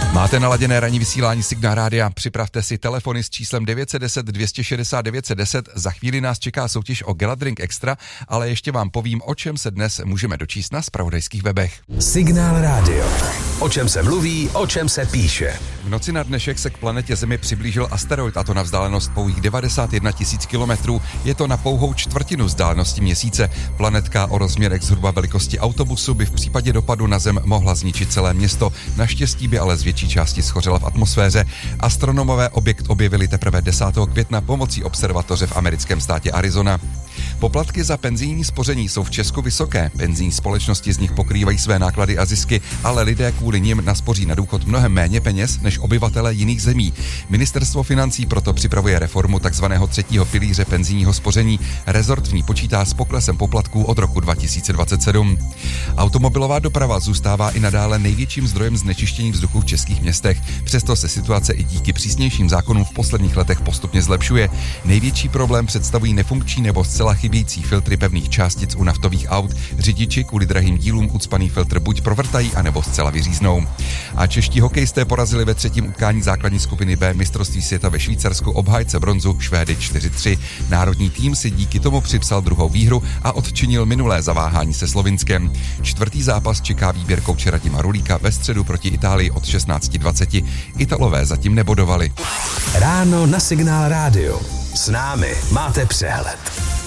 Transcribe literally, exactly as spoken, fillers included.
Máte naladěné ranní vysílání Signál Rádia, připravte si telefony s číslem devět set deset dvě stě šedesát devět set deset, za chvíli nás čeká soutěž o Galadrink Extra, ale ještě vám povím, o čem se dnes můžeme dočíst na zpravodajských webech. Signál Rádio. O čem se mluví, o čem se píše. V noci na dnešek se k planetě Zemi přiblížil asteroid, a to na vzdálenost pouhých devadesát jedna tisíc kilometrů. Je to na pouhou čtvrtinu vzdálenosti Měsíce. Planetka o rozměrech zhruba velikosti autobusu by v případě dopadu na Zem mohla zničit celé město. Naštěstí by ale z větší části schořela v atmosféře. Astronomové objekt objevili teprve desátého května pomocí observatoře v americkém státě Arizona. Poplatky za penzijní spoření jsou v Česku vysoké. Penzijní společnosti z nich pokrývají své náklady a zisky, ale lidé kvůli nim naspoří na důchod mnohem méně peněz než obyvatelé jiných zemí. Ministerstvo financí proto připravuje reformu takzvaného třetího pilíře penzijního spoření. Rezort v ní počítá s poklesem poplatků od roku dva tisíce dvacet sedm. Automobilová doprava zůstává i nadále největším zdrojem znečištění vzduchu v českých městech. Přesto se situace i díky přísnějším zákonům v posledních letech postupně zlepšuje. Největší problém představují nefunkční nebo zcela chybějící filtry pevných částic u naftových aut. Řidiči kvůli drahým dílům ucpaný filtr buď provrtají, anebo zcela vyříznou. A čeští hokejisté porazili ve třetím utkání základní skupiny B mistrovství světa ve Švýcarsku obhájce bronzu Švédy čtyři tři. Národní tým si díky tomu připsal druhou výhru a odčinil minulé zaváhání se Slovinskem. Čtvrtý zápas čeká výběr kouče Radima Rulíka ve středu proti Itálii od šestnáct dvacet. Italové zatím nebodovali. Ráno na Signál Rádio. S námi máte přehled.